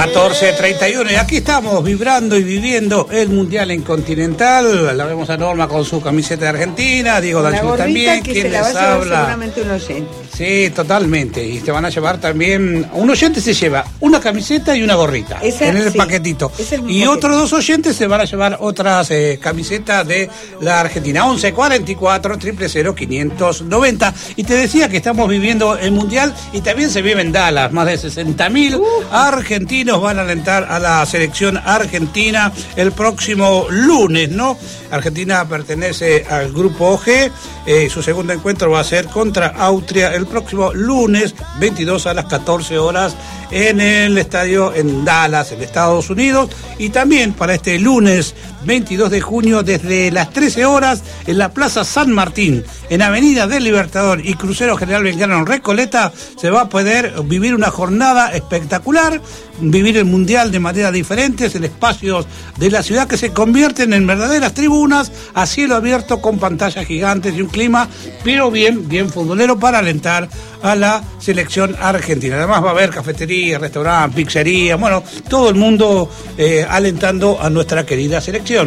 14:31 y aquí estamos vibrando y viviendo el Mundial en Continental. La vemos a Norma con su camiseta de Argentina, Diego D'Angius también, que quien se la les va a llevar habla. seguramente un oyente. Sí, totalmente. Y te van a llevar también. Un oyente se lleva una camiseta y una gorrita en el paquetito. Y otros dos oyentes se van a llevar otras camisetas de la Argentina. 1144 000 590. Y te decía que estamos viviendo el Mundial y también se vive en Dallas. Más de 60.000 argentinos van a alentar a la selección argentina el próximo lunes, ¿no? Argentina pertenece al grupo G. Su segundo encuentro va a ser contra Austria el próximo lunes 22 a las 14 horas en el estadio en Dallas, en Estados Unidos. Y también para este lunes 22 de junio desde las 13 horas en la Plaza San Martín, en Avenida del Libertador y Crucero General Belgrano en Recoleta, se va a poder vivir una jornada espectacular, vivir el Mundial de manera diferente en espacios de la ciudad que se convierten en verdaderas tribunas a cielo abierto con pantallas gigantes y un clima pero bien futbolero para alentar a la selección argentina. Además va a haber cafetería, restaurante, pizzería, bueno, todo el mundo alentando a nuestra querida selección.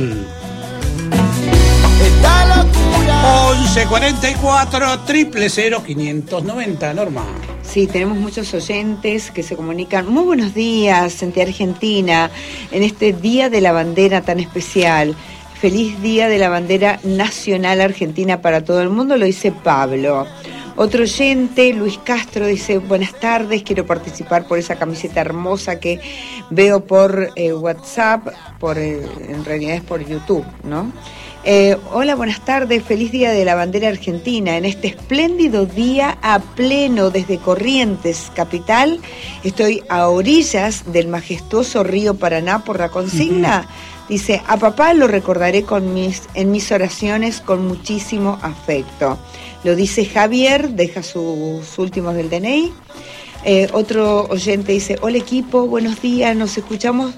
1144 000 590, Norma. Sí, tenemos muchos oyentes que se comunican. Muy buenos días, Sentí Argentina, en este Día de la Bandera tan especial. Feliz Día de la Bandera Nacional Argentina para todo el mundo, lo dice Pablo. Otro oyente, Luis Castro, dice: buenas tardes, quiero participar por esa camiseta hermosa que veo por WhatsApp, en realidad es por YouTube, ¿no? Hola, buenas tardes, feliz Día de la Bandera Argentina. En este espléndido día a pleno desde Corrientes, capital, estoy a orillas del majestuoso río Paraná por la consigna. Dice: a papá lo recordaré en mis oraciones con muchísimo afecto. Lo dice Javier, deja sus últimos del DNI. Otro oyente dice: hola equipo, buenos días, los escuchamos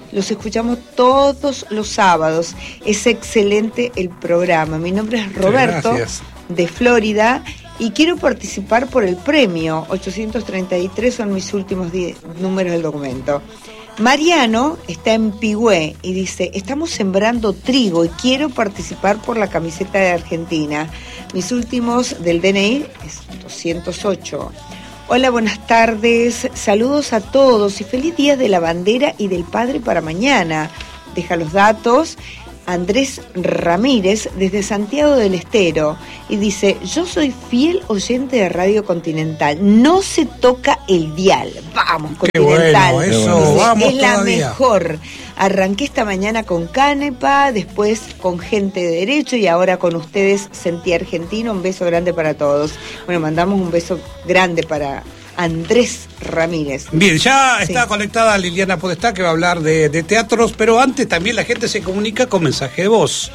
todos los sábados. Es excelente el programa. Mi nombre es Roberto, de Florida, y quiero participar por el premio. 833 son mis últimos números del documento. Mariano está en Pigüé y dice: estamos sembrando trigo y quiero participar por la camiseta de Argentina. Mis últimos del DNI es 208. Hola, buenas tardes, saludos a todos y feliz Día de la Bandera y del Padre para mañana. Deja los datos Andrés Ramírez desde Santiago del Estero y dice: yo soy fiel oyente de Radio Continental, no se toca el dial. Vamos, Continental. Qué bueno, eso, vamos es la todavía. mejor. Arranqué esta mañana con Canepa, después con Gente de Derecho y ahora con ustedes, Sentí Argentina. Un beso grande para todos. Bueno, mandamos un beso grande para Andrés Ramírez. Bien, ya está conectada Liliana Podestá, que va a hablar de teatros, pero antes también la gente se comunica con mensaje de voz.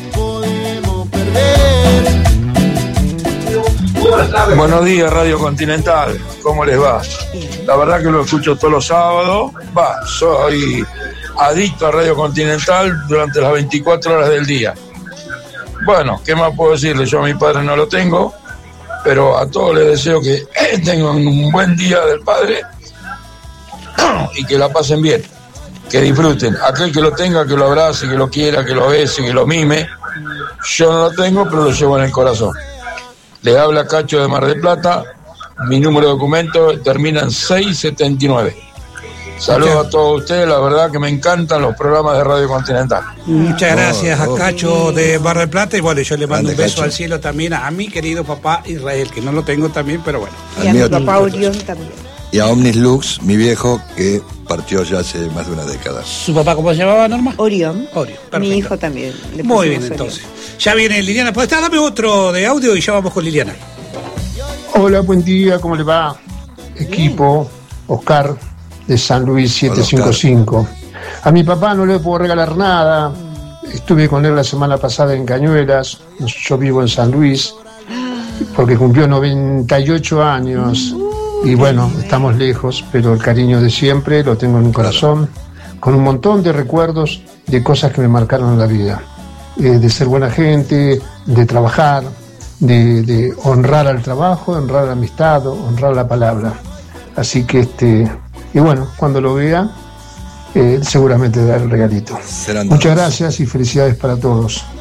Buenos días, Radio Continental, ¿cómo les va? La verdad que lo escucho todos los sábados. Soy adicto a Radio Continental durante las 24 horas del día. Bueno, ¿qué más puedo decirle? Yo a mi padre no lo tengo, pero a todos les deseo que tengan un buen día del Padre y que la pasen bien, que disfruten. Aquel que lo tenga, que lo abrace, que lo quiera, que lo bese, que lo mime. Yo no lo tengo, pero lo llevo en el corazón. Le habla Cacho de Mar del Plata. Mi número de documento termina en 679. Saludos a todos ustedes, la verdad que me encantan los programas de Radio Continental. Muchas gracias a Cacho de Mar del Plata, y bueno, yo le mando un beso al cielo también a mi querido papá Israel, que no lo tengo también, pero bueno. Y a mi papá Orión también. Y a Omnis Lux, mi viejo, que partió ya hace más de una década. ¿Su papá cómo se llamaba, Norma? Orión. Perfecto. Mi hijo también. Muy bien, entonces. Ya viene Liliana Podestá, dame otro de audio y ya vamos con Liliana. Hola, buen día, ¿cómo le va? Equipo, Oscar, de San Luis 755. A mi papá no le puedo regalar nada. Estuve con él la semana pasada en Cañuelas. Yo vivo en San Luis porque cumplió 98 años. Y bueno, estamos lejos, pero el cariño de siempre lo tengo en mi corazón, con un montón de recuerdos de cosas que me marcaron en la vida. De ser buena gente, de trabajar, de honrar al trabajo, honrar la amistad, honrar la palabra. Así que y bueno, cuando lo vea, seguramente dar el regalito. Muchas gracias y felicidades para todos.